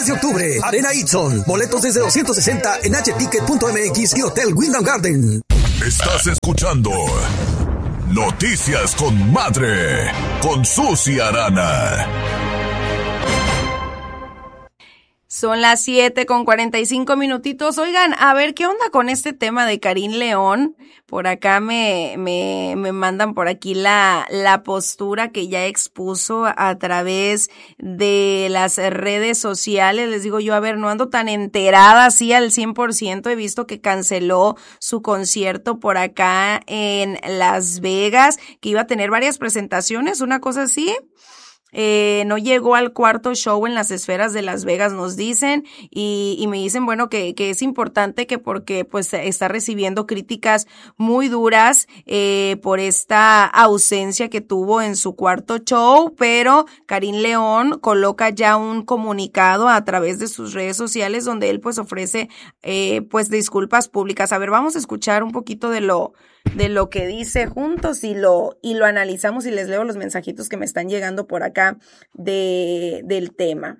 de octubre, Arena Itson. Boletos desde 260 en hticket.mx y Hotel Wyndham Garden. Estás escuchando Noticias con Madre, con Susi Arana. Son las 7:45. Oigan, a ver, ¿qué onda con este tema de Karim León? Por acá me mandan por aquí la postura que ya expuso a través de las redes sociales. Les digo yo, a ver, no ando tan enterada así al 100%. He visto que canceló su concierto por acá en Las Vegas, que iba a tener varias presentaciones, una cosa así. No llegó al cuarto show en las esferas de Las Vegas, nos dicen, y me dicen, bueno, que es importante que porque pues está recibiendo críticas muy duras, por esta ausencia que tuvo en su cuarto show, pero Karim León coloca ya un comunicado a través de sus redes sociales donde él pues ofrece, pues disculpas públicas. A ver, vamos a escuchar un poquito de lo que dice juntos y lo analizamos y les leo los mensajitos que me están llegando por acá del tema.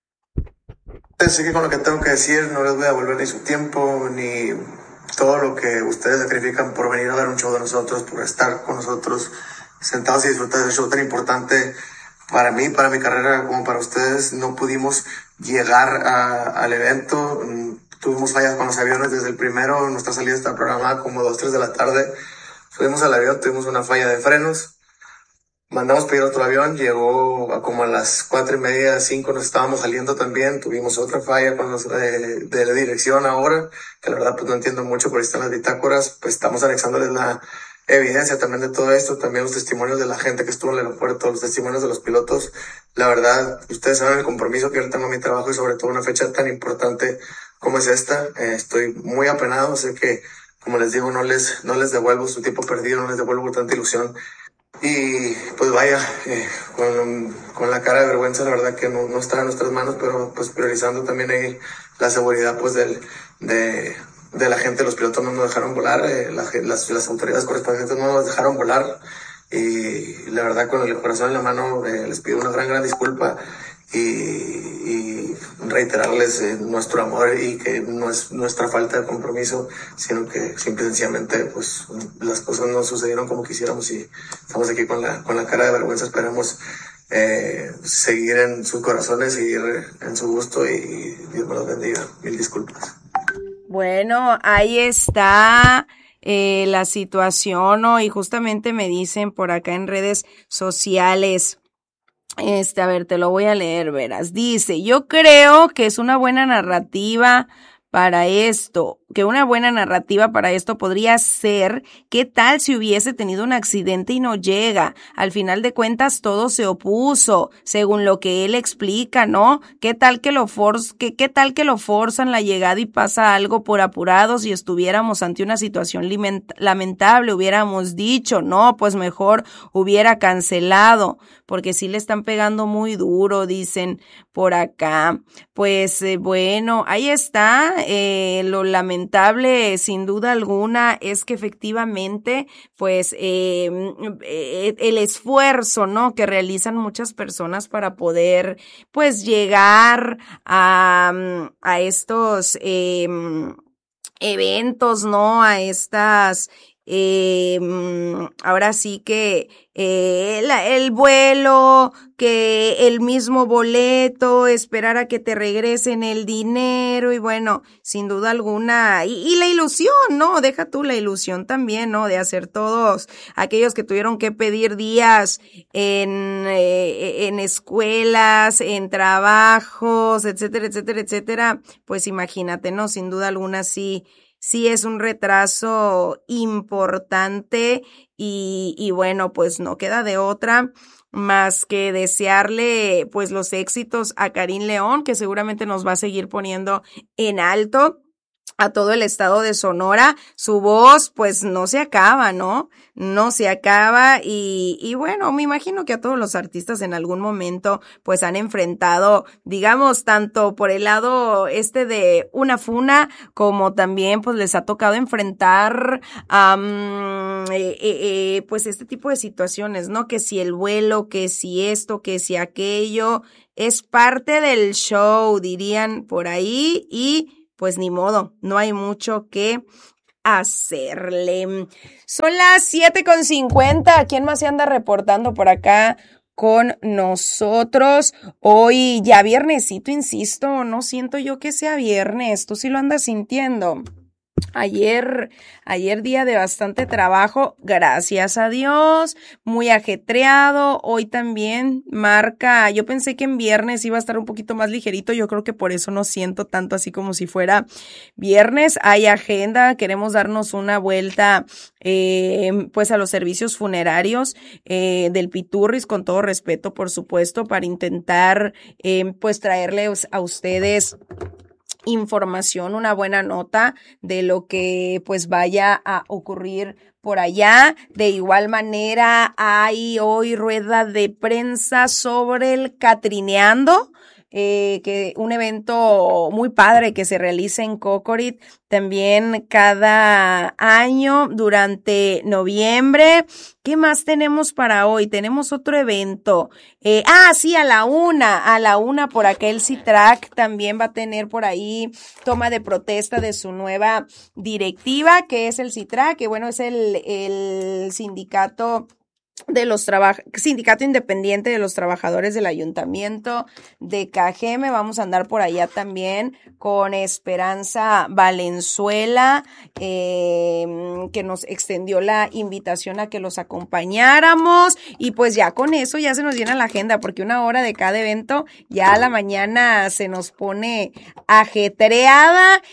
Así que con lo que tengo que decir no les voy a devolver ni su tiempo ni todo lo que ustedes sacrifican por venir a ver un show de nosotros, por estar con nosotros sentados y disfrutar de ese show tan importante para mí, para mi carrera, como para ustedes. No pudimos llegar al evento. Tuvimos fallas con los aviones desde el primero. Nuestra salida está programada como 2, 3 de la tarde. Subimos al avión, tuvimos una falla de frenos. Mandamos pedir otro avión, llegó a como a las 4:30, 5 nos estábamos saliendo también. Tuvimos otra falla con los de la dirección ahora, que la verdad pues no entiendo mucho, por ahí están las bitácoras. Pues estamos anexándoles la evidencia también de todo esto, también los testimonios de la gente que estuvo en el aeropuerto, los testimonios de los pilotos. La verdad, ustedes saben el compromiso que yo tengo a mi trabajo y sobre todo una fecha tan importante como es esta. Estoy muy apenado, sé que, como les digo, no les devuelvo su tiempo perdido, no les devuelvo tanta ilusión. Y pues vaya, con la cara de vergüenza, la verdad que no está en nuestras manos, pero pues priorizando también ahí la seguridad pues de la gente. Los pilotos no nos dejaron volar, las autoridades correspondientes no nos dejaron volar, y la verdad con el corazón en la mano les pido una gran disculpa y reiterarles nuestro amor, y que no es nuestra falta de compromiso, sino que simple y sencillamente pues las cosas no sucedieron como quisiéramos, y estamos aquí con la cara de vergüenza. Esperamos seguir en sus corazones, seguir en su gusto, y Dios me los bendiga. Mil disculpas. Bueno, ahí está la situación, ¿no? Y justamente me dicen por acá en redes sociales, a ver, te lo voy a leer, verás. Dice, yo creo que es una buena narrativa para esto, podría ser, ¿qué tal si hubiese tenido un accidente y no llega? Al final de cuentas todo se opuso, según lo que él explica, ¿no? ¿Qué tal que lo forzan la llegada y pasa algo por apurados y estuviéramos ante una situación lamentable? Hubiéramos dicho, no, pues mejor hubiera cancelado, porque sí le están pegando muy duro, dicen por acá. Pues bueno, ahí está. Lo lamentable, sin duda alguna, es que efectivamente, pues, el esfuerzo, ¿no?, que realizan muchas personas para poder, pues, llegar a estos eventos, ¿no?, a estas, ahora sí que el vuelo, que el mismo boleto, esperar a que te regresen el dinero, y bueno, sin duda alguna, y la ilusión, ¿no? Deja tú la ilusión también, ¿no? De hacer todos aquellos que tuvieron que pedir días en escuelas, en trabajos, etcétera, etcétera, etcétera. Pues imagínate, ¿no? Sin duda alguna sí es un retraso importante, y bueno, pues no queda de otra más que desearle pues los éxitos a Karim León, que seguramente nos va a seguir poniendo en alto. a todo el estado de Sonora. Su voz pues no se acaba, ¿no? No se acaba y bueno, me imagino que a todos los artistas en algún momento pues han enfrentado, digamos, tanto por el lado de una funa como también pues les ha tocado enfrentar pues este tipo de situaciones, ¿no? Que si el vuelo, que si esto, que si aquello, es parte del show, dirían por ahí, y pues ni modo, no hay mucho que hacerle. Son las 7:50. ¿Quién más se anda reportando por acá con nosotros? Hoy ya viernesito, insisto, no siento yo que sea viernes. ¿Tú sí lo andas sintiendo? Ayer día de bastante trabajo, gracias a Dios, muy ajetreado. Hoy también yo pensé que en viernes iba a estar un poquito más ligerito, yo creo que por eso no siento tanto así como si fuera viernes. Hay agenda, queremos darnos una vuelta pues a los servicios funerarios del Piturris, con todo respeto, por supuesto, para intentar pues traerles a ustedes información, una buena nota de lo que pues vaya a ocurrir por allá. De igual manera, hay hoy rueda de prensa sobre el Catrineando, que un evento muy padre que se realiza en Cocorit también cada año durante noviembre. ¿Qué más tenemos para hoy? Tenemos otro evento. Sí, a la una por acá el CITRAC también va a tener por ahí toma de protesta de su nueva directiva, que es el CITRAC, que bueno, es el sindicato Sindicato Independiente de los Trabajadores del Ayuntamiento de Cajeme. Vamos a andar por allá también con Esperanza Valenzuela, que nos extendió la invitación a que los acompañáramos, y pues ya con eso ya se nos llena la agenda, porque una hora de cada evento ya a la mañana se nos pone ajetreada,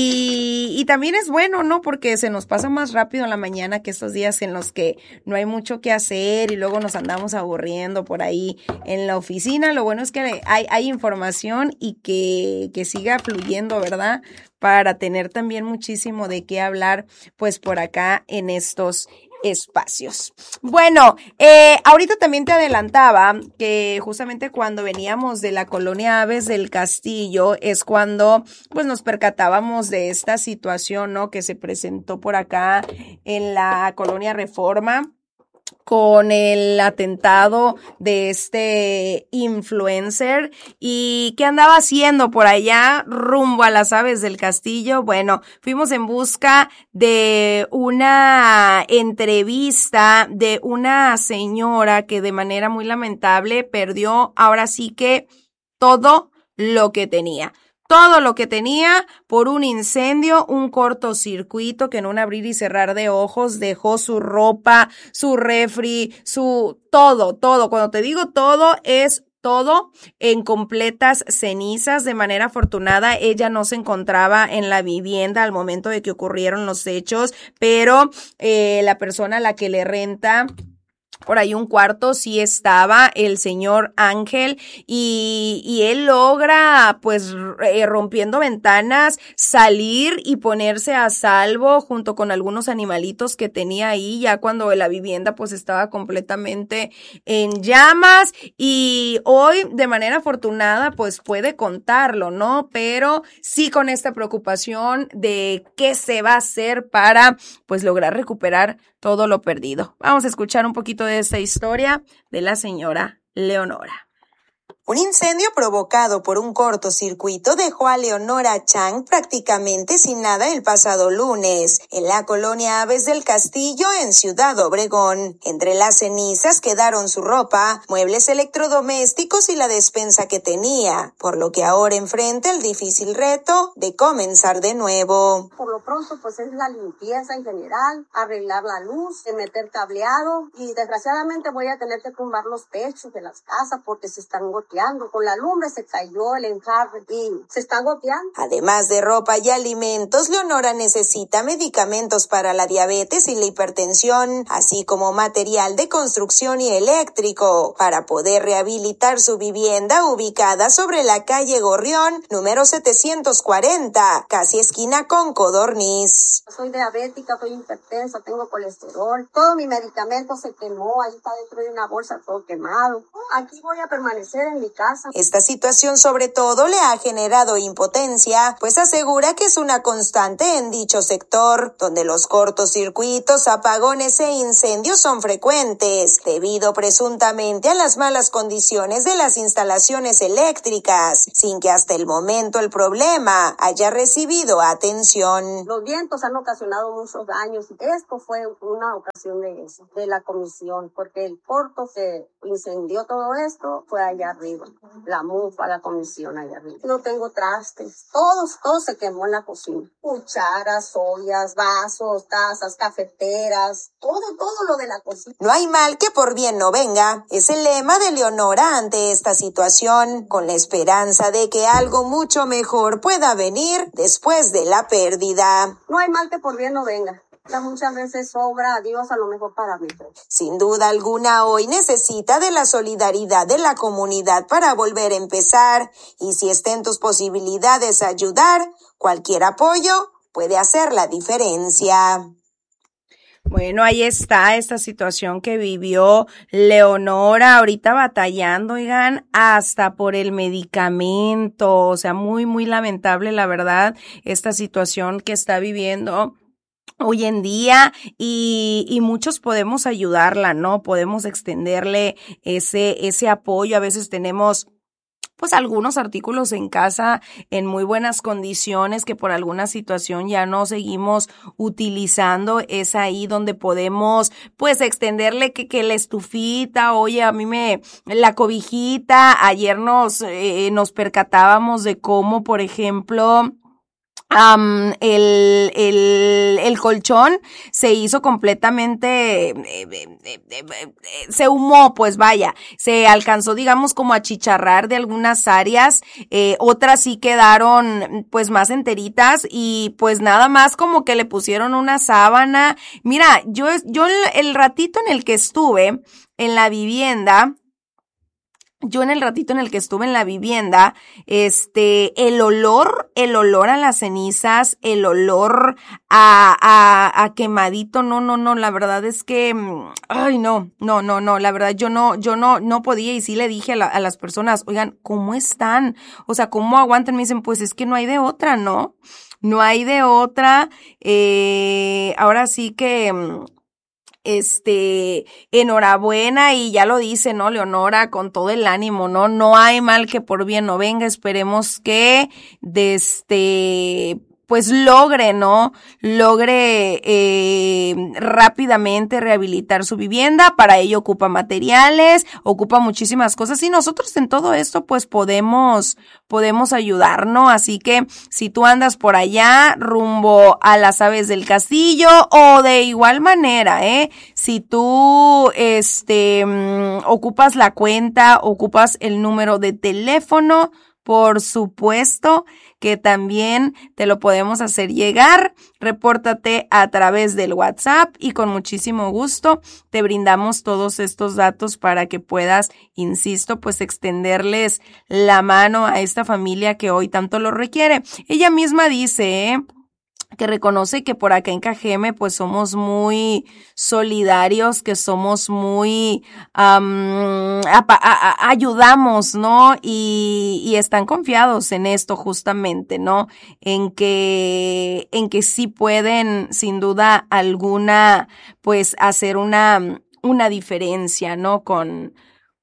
y también es bueno, ¿no? Porque se nos pasa más rápido en la mañana que estos días en los que no hay mucho que hacer y luego nos andamos aburriendo por ahí en la oficina. Lo bueno es que hay información y que siga fluyendo, ¿verdad? Para tener también muchísimo de qué hablar pues por acá en estos espacios. Bueno, ahorita también te adelantaba que justamente cuando veníamos de la colonia Aves del Castillo es cuando pues nos percatábamos de esta situación, ¿no? Que se presentó por acá en la colonia Reforma, con el atentado de este influencer. ¿Y qué andaba haciendo por allá rumbo a las Aves del Castillo? Bueno, fuimos en busca de una entrevista de una señora que de manera muy lamentable perdió ahora sí que todo lo que tenía. Todo lo que tenía por un incendio, un cortocircuito que en un abrir y cerrar de ojos dejó su ropa, su refri, todo. Cuando te digo todo, es todo en completas cenizas. De manera afortunada, ella no se encontraba en la vivienda al momento de que ocurrieron los hechos, pero la persona a la que le renta por ahí un cuarto sí estaba, el señor Ángel, y él logra, pues, rompiendo ventanas, salir y ponerse a salvo junto con algunos animalitos que tenía ahí, ya cuando la vivienda pues estaba completamente en llamas. Y hoy, de manera afortunada, pues puede contarlo, ¿no? Pero sí con esta preocupación de qué se va a hacer para pues lograr recuperar todo lo perdido. Vamos a escuchar un poquito de esta historia de la señora Leonora. Un incendio provocado por un cortocircuito dejó a Leonora Chang prácticamente sin nada el pasado lunes, en la colonia Aves del Castillo, en Ciudad Obregón. Entre las cenizas quedaron su ropa, muebles electrodomésticos y la despensa que tenía, por lo que ahora enfrenta el difícil reto de comenzar de nuevo. Por lo pronto, pues es la limpieza en general, arreglar la luz, meter cableado, y desgraciadamente voy a tener que tumbar los techos de las casas porque se están goteando goteando. Con la lumbre se cayó el enjarre y se está goteando. Además de ropa y alimentos, Leonora necesita medicamentos para la diabetes y la hipertensión, así como material de construcción y eléctrico, para poder rehabilitar su vivienda ubicada sobre la calle Gorrión, número 740, casi esquina con Codorniz. Soy diabética, soy hipertensa, tengo colesterol, todo mi medicamento se quemó, ahí está dentro de una bolsa todo quemado. Aquí voy a permanecer en mi casa. Esta situación sobre todo le ha generado impotencia, pues asegura que es una constante en dicho sector, donde los cortocircuitos, apagones e incendios son frecuentes, debido presuntamente a las malas condiciones de las instalaciones eléctricas, sin que hasta el momento el problema haya recibido atención. Los vientos han ocasionado muchos daños. Esto fue una ocasión de eso, de la comisión, porque el corto que incendió todo esto fue allá arriba, la mufa, la comisión allá arriba. No tengo trastes, todo se quemó en la cocina. Cucharas, ollas, vasos, tazas, cafeteras, todo lo de la cocina. No hay mal que por bien no venga, es el lema de Leonora ante esta situación, con la esperanza de que algo mucho mejor pueda venir después de la pérdida. No hay mal que por bien no venga. Muchas veces sobra a Dios a lo mejor para mí. Sin duda alguna, hoy necesita de la solidaridad de la comunidad para volver a empezar, y si está en tus posibilidades ayudar, cualquier apoyo puede hacer la diferencia. Bueno, ahí está esta situación que vivió Leonora, ahorita batallando, oigan, hasta por el medicamento, o sea, muy, muy lamentable, la verdad, esta situación que está viviendo hoy en día, y muchos podemos ayudarla, ¿no? Podemos extenderle ese apoyo. A veces tenemos pues algunos artículos en casa en muy buenas condiciones que por alguna situación ya no seguimos utilizando. Es ahí donde podemos pues extenderle que la estufita, oye, a mí la cobijita. Ayer nos percatábamos de cómo, por ejemplo, el colchón se hizo completamente, se humó, pues vaya, se alcanzó, digamos, como a chicharrar de algunas áreas, otras sí quedaron pues más enteritas, y pues nada más como que le pusieron una sábana. Mira, yo el ratito en el que estuve en la vivienda, el olor a las cenizas, el olor a quemadito, no, la verdad es que, ay, no, la verdad yo no podía, y sí le dije a las personas, oigan, ¿cómo están? O sea, ¿cómo aguantan? Me dicen, pues es que no hay de otra, ¿no? No hay de otra, ahora sí que, enhorabuena, y ya lo dice, ¿no? Leonora, con todo el ánimo, ¿no? No hay mal que por bien no venga. Esperemos que pues logre rápidamente rehabilitar su vivienda. Para ello ocupa materiales, ocupa muchísimas cosas, y nosotros en todo esto pues podemos ayudar, ¿no? Así que si tú andas por allá rumbo a las Aves del Castillo, o de igual manera, si tú ocupas la cuenta, ocupas el número de teléfono, por supuesto que también te lo podemos hacer llegar. Repórtate a través del WhatsApp y con muchísimo gusto te brindamos todos estos datos para que puedas, insisto, pues extenderles la mano a esta familia que hoy tanto lo requiere. Ella misma dice, que reconoce que por acá en Cajeme pues somos muy solidarios, que somos muy ayudamos, ¿no? Y están confiados en esto justamente, ¿no? En que sí pueden, sin duda alguna, pues hacer una diferencia, ¿no? Con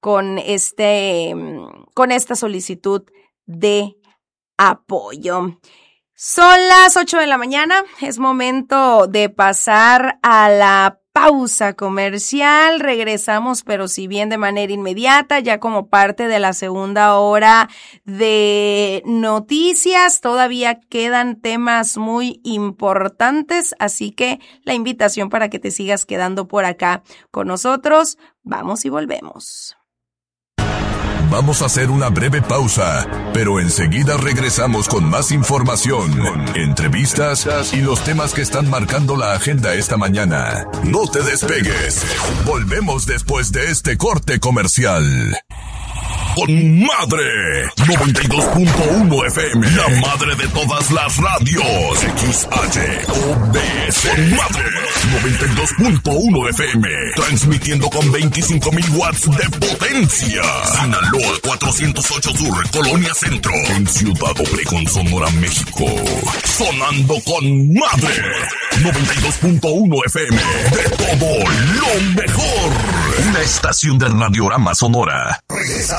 esta solicitud de apoyo. Son las 8 de la mañana, es momento de pasar a la pausa comercial. Regresamos, pero si bien de manera inmediata, ya como parte de la segunda hora de noticias. Todavía quedan temas muy importantes, así que la invitación para que te sigas quedando por acá con nosotros. Vamos y volvemos. Vamos a hacer una breve pausa, pero enseguida regresamos con más información, entrevistas y los temas que están marcando la agenda esta mañana. No te despegues. Volvemos después de este corte comercial. Con Madre 92.1 FM, la madre de todas las radios. XHOBC Con Madre 92.1 FM, transmitiendo con 25,000 watts de potencia. Sinaloa 408 Sur, Colonia Centro, en Ciudad Obregón, Sonora, México. Sonando con Madre 92.1 FM, de todo lo mejor. Una estación de Radiorama Sonora. Regresamos